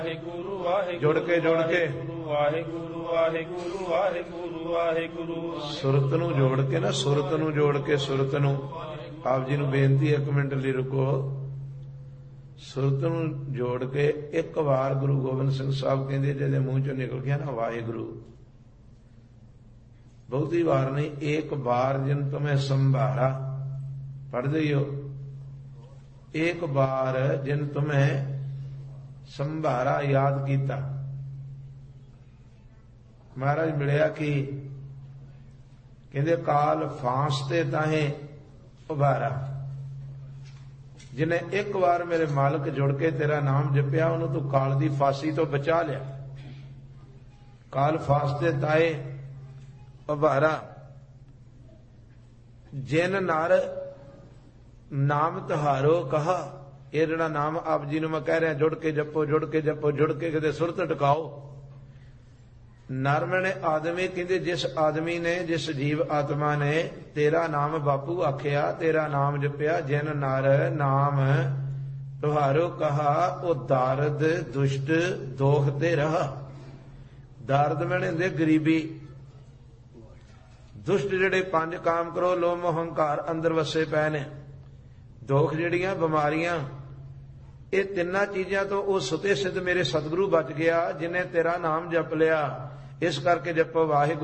ਵਾਹਿਗੁਰੂ ਵਾਹਿਗੁਰੂ ਜੁੜ ਕੇ ਵਾਹਿਗੁਰੂ ਵਾਹਿਗੁਰੂ ਵਾਹਿਗੁਰੂ ਵਾਹਿਗੁਰੂ। ਸੁਰਤ ਨੂੰ ਜੋੜ ਕੇ ਨਾ, ਸੁਰਤ ਨੂੰ ਜੋੜ ਕੇ ਸੁਰਤ ਨੂੰ। ਆਪ ਜੀ ਨੂੰ ਬੇਨਤੀ, 1 ਮਿੰਟ ਲਈ ਰੁਕੋ। ਸੁਰਤ ਨੂੰ ਜੋੜ ਕੇ ਇੱਕ ਵਾਰ ਗੁਰੂ ਗੋਬਿੰਦ ਸਿੰਘ ਸਾਹਿਬ ਕਹਿੰਦੇ ਜਿਹਦੇ ਮੂੰਹ ਚੋਂ ਨਿਕਲ ਗਿਆ ਨਾ ਵਾਹਿਗੁਰੂ, ਬਹੁਤੀ ਵਾਰ ਨਹੀਂ, ਇੱਕ ਬਾਰ ਜਿਨ ਤੁਮੇ ਸੰਭਾਰਾ, ਪੜ੍ਹਦੇ ਹੀ ਹੋ, ਇੱਕ ਬਾਰ ਜਿਨ ਤੁਮੇ ਸੰਭਾਰਾ, ਯਾਦ ਕੀਤਾ। ਮਹਾਰਾਜ ਮਿਲਿਆ ਕਿ ਕਹਿੰਦੇ ਕਾਲ ਫਾਂਸ ਤੇ ਤਾਹੇ ਉਭਾਰਾ, ਜਿਹਨੇ ਇੱਕ ਵਾਰ ਮੇਰੇ ਮਾਲਕ ਜੁੜ ਕੇ ਤੇਰਾ ਨਾਮ ਜਪਿਆ ਉਹਨੂੰ ਤੂੰ ਕਾਲ ਦੀ ਫਾਂਸੀ ਤੋਂ ਬਚਾ ਲਿਆ। ਕਾਲ ਫਾਂਸ ਤੇ ਤਾਏ ਉਭਾਰਾ, ਜਿਨ ਨਰ ਨਾਮ ਤੁਹਾਰੋ ਕਹਾ। ਇਹ ਜਿਹੜਾ ਨਾਮ ਆਪ ਜੀ ਨੂੰ ਮੈਂ ਕਹਿ ਰਿਹਾ, ਜੁੜ ਕੇ ਜਪੋ, ਜੁੜ ਕੇ ਜਪੋ, ਜੁੜ ਕੇ ਕਿਤੇ ਸੁਰਤ ਟਿਕਾਓ। ਨਰ ਮੈਨੇ ਆਦਮੀ, ਕਹਿੰਦੇ ਜਿਸ ਆਦਮੀ ਨੇ, ਜਿਸ ਜੀਵ ਆਤਮਾ ਨੇ ਤੇਰਾ ਨਾਮ ਬਾਪੂ ਆਖਿਆ, ਤੇਰਾ ਨਾਮ ਜਪਿਆ, ਜਿਨ ਨਰ ਨਾਮ ਤੁਹਾਰੋ ਕਹਾ, ਉਹ ਦਾਰਦ ਦੁਸ਼ਟ ਦੋਖ ਤੇ ਰਹਾ। ਦਾਰਦ ਮੈਨੇ ਹੁੰਦੇ ਗਰੀਬੀ, ਦੁਸ਼ਟ ਜਿਹੜੇ 5 ਕਾਮ ਕਰੋ ਲੋਭ ਮੋਹ ਹੰਕਾਰ ਅੰਦਰ ਵਸੇ ਪਏ ਨੇ, ਦੋਖ ਜਿਹੜੀਆਂ ਬਿਮਾਰੀਆਂ, ਇਹ ਤਿੰਨਾਂ ਚੀਜ਼ਾਂ ਤੋਂ ਉਹ ਸੁਤੇ ਸਿੱਧ ਮੇਰੇ ਸਤਿਗੁਰੂ ਬਚ ਗਿਆ, ਜਿਨੇ ਤੇਰਾ ਨਾਮ ਜਪ ਲਿਆ। ਇਸ ਕਰਕੇ ਜਪੋ ਵਾਹਿਗੁਰੂ।